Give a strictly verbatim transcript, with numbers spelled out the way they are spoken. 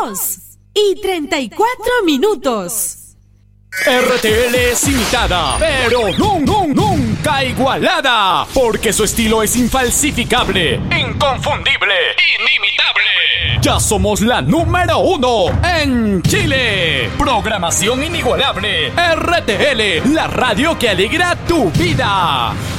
dos y treinta y cuatro minutos. R T L es imitada, pero nun, nun, nunca igualada, porque su estilo es infalsificable, inconfundible, inimitable. Ya somos la número uno en Chile. Programación inigualable. R T L, la radio que alegra tu vida.